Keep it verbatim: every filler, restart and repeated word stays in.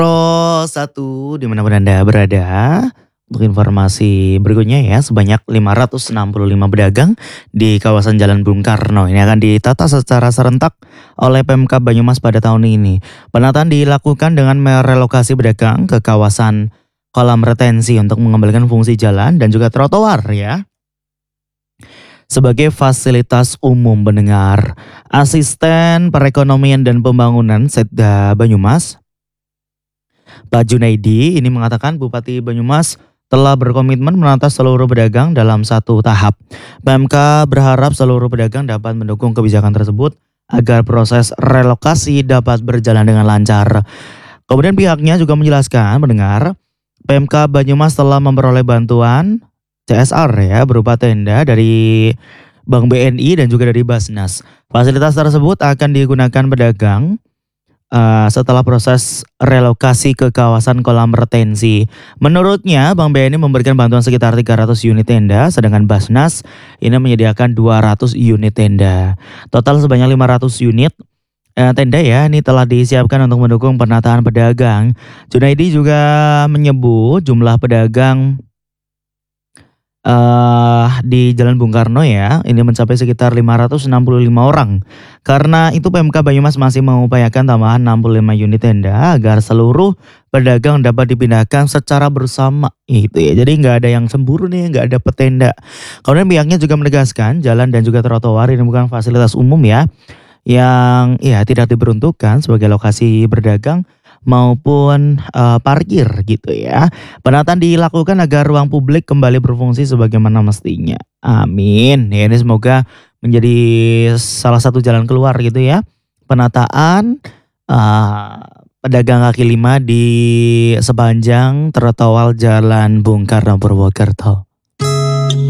Pro satu dimanapun Anda berada, untuk informasi berikutnya ya, sebanyak lima ratus enam puluh lima pedagang di kawasan Jalan Bung Karno ini akan ditata secara serentak oleh Pemkab Banyumas pada tahun ini. Penataan dilakukan dengan merelokasi pedagang ke kawasan kolam retensi untuk mengembalikan fungsi jalan dan juga trotoar ya. Sebagai fasilitas umum pendengar, asisten perekonomian dan pembangunan Setda Banyumas Pak Junaidi ini mengatakan Bupati Banyumas telah berkomitmen menata seluruh pedagang dalam satu tahap. P M K berharap seluruh pedagang dapat mendukung kebijakan tersebut agar proses relokasi dapat berjalan dengan lancar. Kemudian pihaknya juga menjelaskan mendengar P M K Banyumas telah memperoleh bantuan C S R ya berupa tenda dari Bank B N I dan juga dari Basnas. Fasilitas tersebut akan digunakan pedagang Uh, setelah proses relokasi ke kawasan kolam retensi. Menurutnya, Bank B N I memberikan bantuan sekitar tiga ratus unit tenda, sedangkan Basnas ini menyediakan dua ratus unit tenda. Total sebanyak lima ratus unit uh, tenda ya, ini telah disiapkan untuk mendukung penataan pedagang. Junaidi juga menyebut jumlah pedagang uh, di Jalan Bung Karno ya, ini mencapai sekitar lima ratus enam puluh lima orang. Karena itu P M K Banyumas masih mengupayakan tambahan enam puluh lima unit tenda agar seluruh pedagang dapat dipindahkan secara bersama itu ya. Jadi nggak ada yang semburu nih, nggak ada petenda. Kemudian pihaknya juga menegaskan jalan dan juga trotoar ini bukan fasilitas umum ya, yang ya tidak diperuntukkan sebagai lokasi berdagang maupun uh, parkir gitu ya. Penataan dilakukan agar ruang publik kembali berfungsi sebagaimana mestinya. Amin. Ya, ini semoga menjadi salah satu jalan keluar gitu ya. Penataan uh, pedagang kaki lima di sepanjang trotoar Jalan Bung Karno Purwokerto.